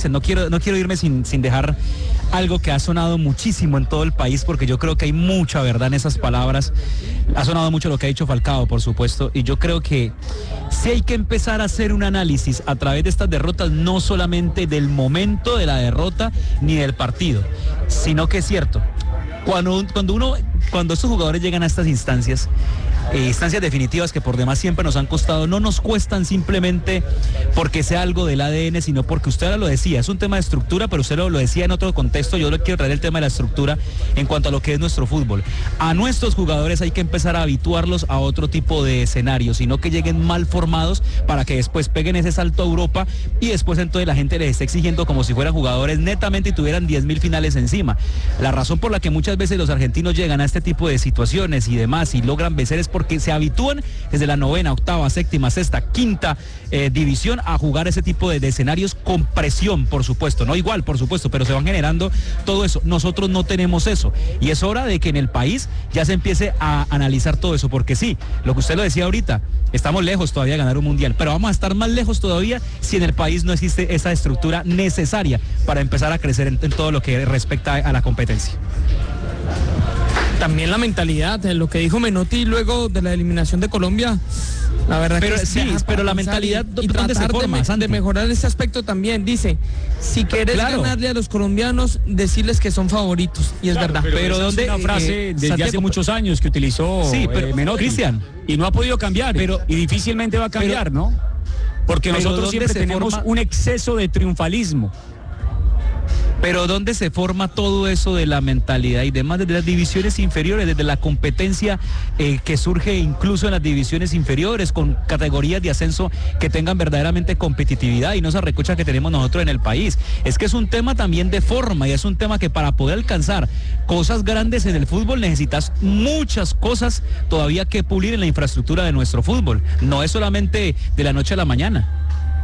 dicen, no quiero irme sin dejar algo que ha sonado muchísimo en todo el país, porque yo creo que hay mucha verdad en esas palabras. Ha sonado mucho lo que ha dicho Falcao, por supuesto, y yo creo que sí hay que empezar a hacer un análisis a través de estas derrotas, no solamente del momento de la derrota ni del partido, sino que es cierto, cuando estos jugadores llegan a estas instancias definitivas que por demás siempre nos han costado, no nos cuestan simplemente porque sea algo del ADN, sino porque usted ahora lo decía, es un tema de estructura, pero usted lo decía en otro contexto. Yo le quiero traer el tema de la estructura en cuanto a lo que es nuestro fútbol. A nuestros jugadores hay que empezar a habituarlos a otro tipo de escenarios, sino que lleguen mal formados para que después peguen ese salto a Europa y después entonces la gente les esté exigiendo como si fueran jugadores netamente y tuvieran 10.000 finales encima. La razón por la que muchas veces los argentinos llegan a este tipo de situaciones y demás y logran vencer es porque se habitúan desde la 9ª, 8ª, 7ª, 6ª, 5ª división a jugar ese tipo de escenarios con presión, por supuesto, no igual, por supuesto, pero se van generando todo eso. Nosotros no tenemos eso y es hora de que en el país ya se empiece a analizar todo eso, porque sí, lo que usted lo decía ahorita, estamos lejos todavía de ganar un mundial, pero vamos a estar más lejos todavía si en el país no existe esa estructura necesaria para empezar a crecer en todo lo que respecta a la competencia. También la mentalidad, lo que dijo Menotti luego de la eliminación de Colombia, la verdad pero que sí, pero la mentalidad y ¿dónde se forma? De mejorar ese aspecto también. Dice, si querés ganarle a los colombianos, decirles que son favoritos, y es verdad. Pero ¿dónde? Es una frase desde hace muchos años que utilizó Menotti, Cristian, y no ha podido cambiar, y difícilmente va a cambiar, ¿no? Porque nosotros siempre tenemos un exceso de triunfalismo. Pero ¿dónde se forma todo eso de la mentalidad y demás? Desde las divisiones inferiores, desde la competencia que surge incluso en las divisiones inferiores, con categorías de ascenso que tengan verdaderamente competitividad y no esa recocha que tenemos nosotros en el país. Es que es un tema también de forma y es un tema que para poder alcanzar cosas grandes en el fútbol necesitas muchas cosas todavía que pulir en la infraestructura de nuestro fútbol. No es solamente de la noche a la mañana.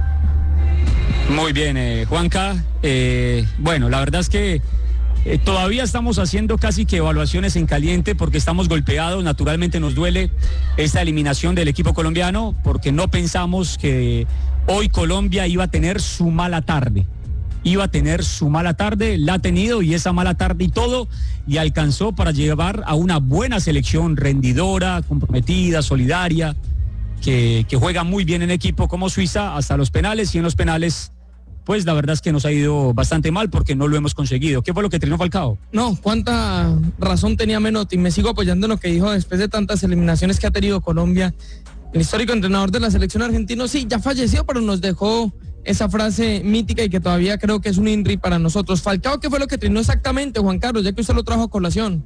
Muy bien, Juanca. Bueno, la verdad es que todavía estamos haciendo casi que evaluaciones en caliente porque estamos golpeados. Naturalmente nos duele esta eliminación del equipo colombiano porque no pensamos que hoy Colombia iba a tener su mala tarde. La ha tenido y esa mala tarde y todo, y alcanzó para llevar a una buena selección rendidora, comprometida, solidaria, que juega muy bien en equipo como Suiza hasta los penales, y en los penales pues la verdad es que nos ha ido bastante mal porque no lo hemos conseguido. ¿Qué fue lo que terminó Falcao? No, cuánta razón tenía Menotti. Me sigo apoyando en lo que dijo después de tantas eliminaciones que ha tenido Colombia. El histórico entrenador de la selección argentina, sí, ya falleció, pero nos dejó esa frase mítica y que todavía creo que es un INRI para nosotros. Falcao, ¿qué fue lo que terminó exactamente, Juan Carlos, ya que usted lo trajo a colación?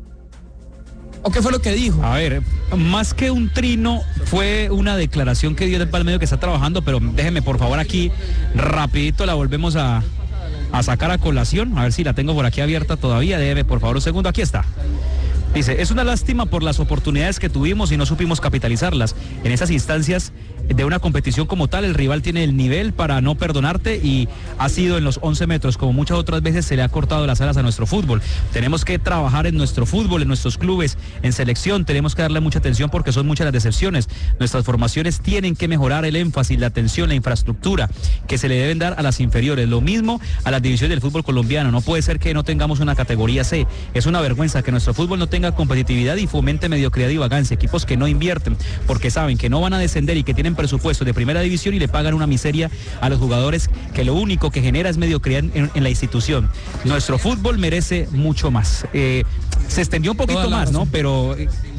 ¿O qué fue lo que dijo? A ver, más que un trino, fue una declaración que dio del Palmedio que está trabajando, pero déjeme por favor aquí, rapidito la volvemos a sacar a colación, a ver si la tengo por aquí abierta todavía, déjeme por favor un segundo, aquí está. Dice, es una lástima por las oportunidades que tuvimos y no supimos capitalizarlas. En esas instancias de una competición como tal, el rival tiene el nivel para no perdonarte y ha sido en los 11 metros, como muchas otras veces se le ha cortado las alas a nuestro fútbol. Tenemos que trabajar en nuestro fútbol, en nuestros clubes, en selección, tenemos que darle mucha atención porque son muchas las decepciones. Nuestras formaciones tienen que mejorar el énfasis, la atención, la infraestructura que se le deben dar a las inferiores. Lo mismo a las divisiones del fútbol colombiano. No puede ser que no tengamos una categoría C. Es una vergüenza que nuestro fútbol no tenga competitividad y fomente mediocridad y vagancia. Equipos que no invierten porque saben que no van a descender y que tienen presupuesto de primera división y le pagan una miseria a los jugadores que lo único que genera es mediocridad en la institución. Nuestro fútbol merece mucho más. Se extendió un poquito más, ¿no? Pero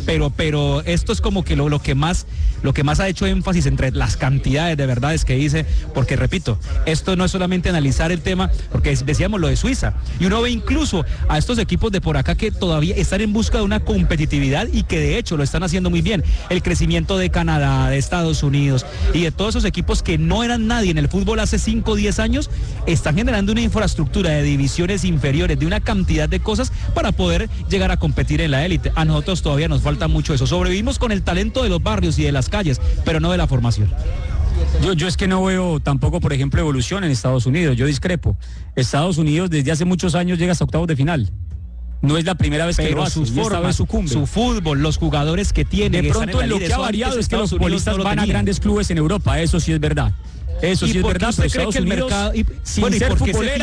esto es como que lo que más ha hecho énfasis entre las cantidades de verdades que dice, porque repito, esto no es solamente analizar el tema, porque decíamos lo de Suiza, y uno ve incluso a estos equipos de por acá que todavía están en busca de una competitividad y que de hecho lo están haciendo muy bien. El crecimiento de Canadá, de Estados Unidos y de todos esos equipos que no eran nadie en el fútbol hace 5 o 10 años, están generando una infraestructura de divisiones inferiores, de una cantidad de cosas para poder llegar a competir en la élite. A nosotros todavía nos falta mucho eso. Sobrevivimos con el talento de los barrios y de las calles, pero no de la formación. Yo es que no veo tampoco, por ejemplo, evolución en Estados Unidos. Yo discrepo. Estados Unidos desde hace muchos años llega hasta octavos de final. No es la primera vez que lo hace, sus formas, su fútbol, los jugadores que tiene. De pronto lo que ha variado es que los futbolistas van a grandes clubes en Europa, eso sí es verdad. Eso sí es verdad, pero Estados Unidos, sin ser futbolera,